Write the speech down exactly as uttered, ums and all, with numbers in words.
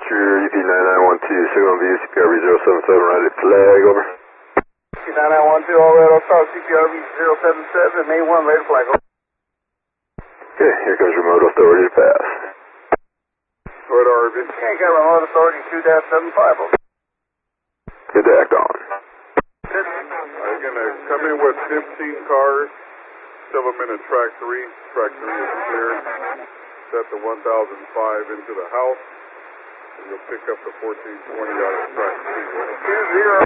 your E P nine nine one two, signal view C P R V zero seven seven, ready to flag, over. E P nine nine one two, all right, I'll start C P R V zero seven seven, main one, ready to flag, over. Okay, here comes remote authority to pass. Good R V. Okay, got remote authority two dash seven five, over. Good act on. I'm going to come in with fifteen cars, shove them into track three. Track three is clear. Set the one thousand five into the house, and you'll pick up the fourteen twenty out of track three. two zero